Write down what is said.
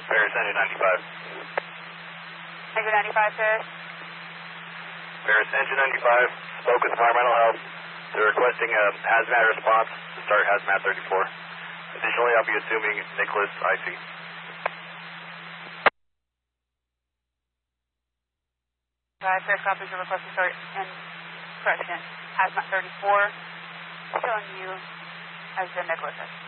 Paris, engine 95. Engine 95, Paris. Paris, engine 95. Spoke with environmental health. They're requesting a hazmat response to start hazmat 34. Additionally, I'll be assuming Nicholas IC. Paris copies the request to start in correction. Hazmat 34, showing you as the Nicholas.